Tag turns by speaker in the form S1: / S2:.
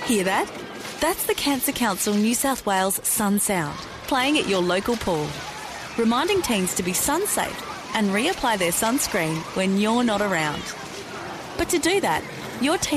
S1: Hear that? That's the Cancer Council New South Wales Sun Sound, playing at your local pool, reminding teens to be sun safe and reapply their sunscreen when you're not around. But to do that, your teen